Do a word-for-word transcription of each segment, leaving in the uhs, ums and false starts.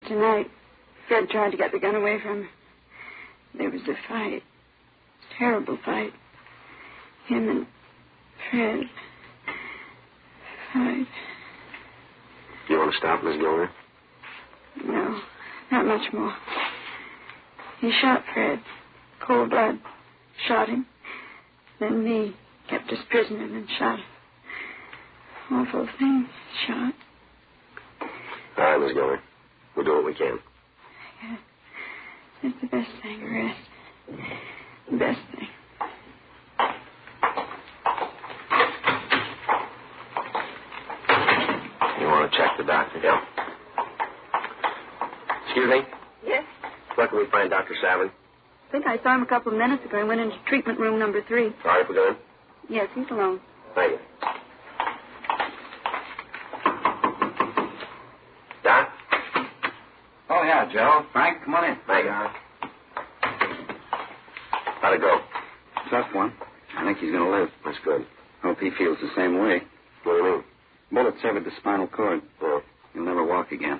Tonight, Fred tried to get the gun away from him. There was a fight. Terrible fight. Him and Fred. Fight. Do you want to stop, Miss Gilmer? No, not much more. He shot Fred. Cold blood. Shot him. Then me. Kept us prisoner and shot him. Awful thing. Shot. All right, Miss Gilmer. We'll do what we can. Yeah. It's the best thing, rest. The best thing. You want to check the doctor? Yeah. Excuse me? Yes? Where can we find Doctor Savin? I think I saw him a couple of minutes ago. He went into treatment room number three. All right, we're going? Yes, he's alone. Thank you. Doc? Oh, yeah, Joe. Frank, come on in. Thank you. How'd it go? Tough one. I think he's going to live. That's good. Hope he feels the same way. What do you mean? Bullet severed the spinal cord. Oh. He'll never walk again.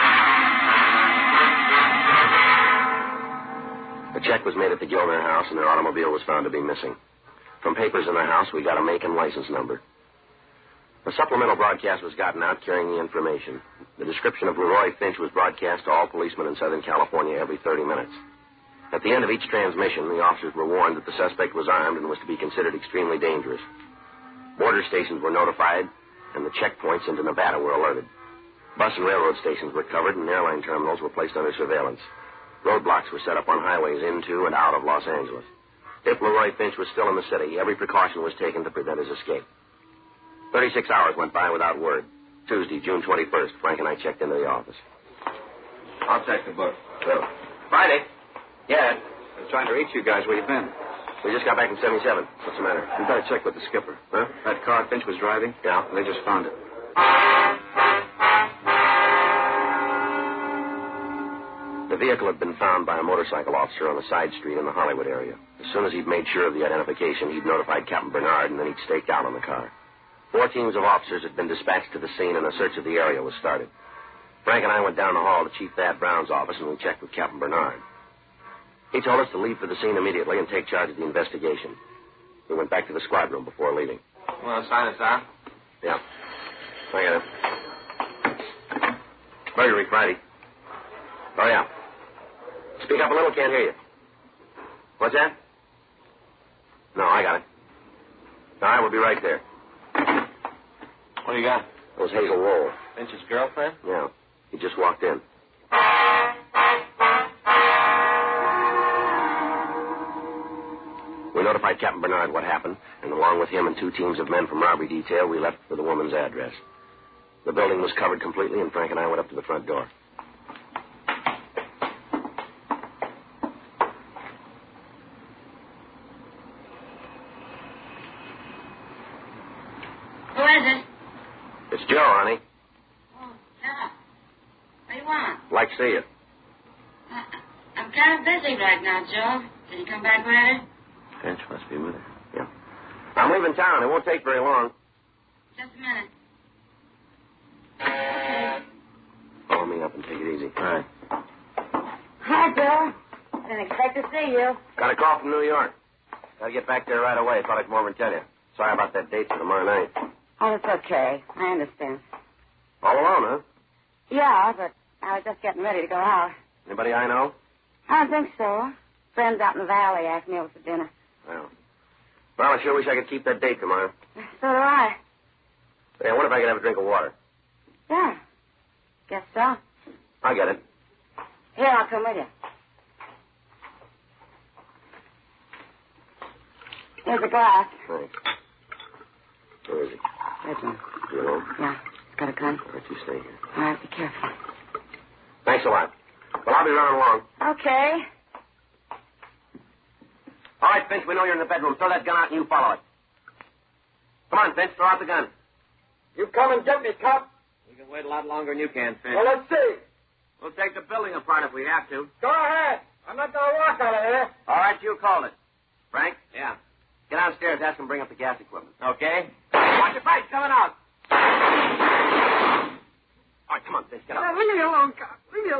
A check was made at the Gilmer house, and their automobile was found to be missing. From papers in the house, we got a make and license number. A supplemental broadcast was gotten out carrying the information. The description of Leroy Finch was broadcast to all policemen in Southern California every thirty minutes. At the end of each transmission, the officers were warned that the suspect was armed and was to be considered extremely dangerous. Border stations were notified, and the checkpoints into Nevada were alerted. Bus and railroad stations were covered, and airline terminals were placed under surveillance. Roadblocks were set up on highways into and out of Los Angeles. If Leroy Finch was still in the city, every precaution was taken to prevent his escape. Thirty-six hours went by without word. Tuesday, June twenty-first, Frank and I checked into the office. I'll check the book. So, Friday? Yeah. I was trying to reach you guys. Where you been? We just got back from seventy-seven. What's the matter? We better check with the skipper. Huh? That car Finch was driving? Yeah. They just found it. The vehicle had been found by a motorcycle officer on a side street in the Hollywood area. As soon as he'd made sure of the identification, he'd notified Captain Bernard, and then he'd staked out on the car. Four teams of officers had been dispatched to the scene, and a search of the area was started. Frank and I went down the hall to Chief Thad Brown's office, and we checked with Captain Bernard. He told us to leave for the scene immediately and take charge of the investigation. We went back to the squad room before leaving. You want to sign us out? Yeah. I got it. Burglary Friday. Oh, yeah. Speak up a little, can't hear you. What's that? No, I got it. All right, we'll be right there. What do you got? It was Hazel Wool. Finch's girlfriend? Yeah. He just walked in. We notified Captain Bernard what happened, and along with him and two teams of men from robbery detail, we left for the woman's address. The building was covered completely, and Frank and I went up to the front door. Who is it? It's Joe, honey. Oh, Joe. What do you want? Like to see you. Uh, I'm kind of busy right now, Joe. Can you come back later? Finch must be with her. Yeah. I'm leaving town. It won't take very long. Just a minute. Follow me up and take it easy. All right. Hi, Joe. Didn't expect to see you. Got a call from New York. Got to get back there right away. Thought I'd come over and tell you. Sorry about that date for tomorrow night. Oh, it's okay. I understand. All alone, huh? Yeah, but I was just getting ready to go out. Anybody I know? I don't think so. Friends out in the valley asked me over for dinner. Well. Well, I sure wish I could keep that date tomorrow. So do I. Hey, I wonder if I could have a drink of water. Yeah. Guess so. I'll get it. Here, I'll come with you. Here's a glass. Thanks. Where is he? Bedroom. You alone? Yeah. He's got a gun. All right, you stay here. All right, be careful. Thanks a lot. Well, I'll be running along. Okay. All right, Finch, we know you're in the bedroom. Throw that gun out and you follow it. Come on, Finch, throw out the gun. You come and get me, cop. We can wait a lot longer than you can, Finch. Well, let's see. We'll take the building apart if we have to. Go ahead. I'm not going to walk out of here. All right, you called it. Frank, Yeah. get downstairs. Ask him to bring up the gas equipment. Okay. Watch your face coming out. All right, come on, Finch, get up. Now, leave me alone, cop. Leave me alone.